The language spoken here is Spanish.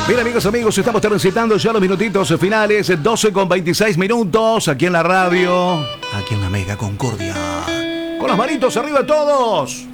Bien, amigos, estamos transitando ya los minutitos finales, 12 con 26 minutos, aquí en la radio, aquí en la Mega Concordia. Con las manitos arriba todos.